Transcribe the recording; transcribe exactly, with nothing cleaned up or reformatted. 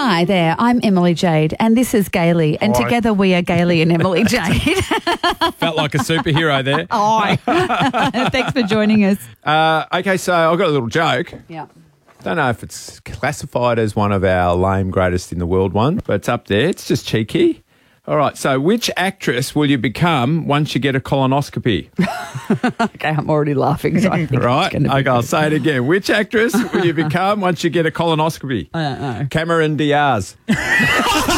Hi there, I'm Emily Jade and this is Gailey and Hi. together we are Gailey and Emily Jade. Felt like a superhero there. Hi. Thanks for joining us. Uh, okay, so I've got a little joke. Yeah. Don't know if it's classified as one of our lame greatest in the world one, but it's up there. It's just cheeky. All right, so which actress will you become once you get a colonoscopy? Okay, I'm already laughing, so I think Right? it's going to be Okay, I'll say it again. Which actress will you become once you get a colonoscopy? I don't know. Cameron Diaz.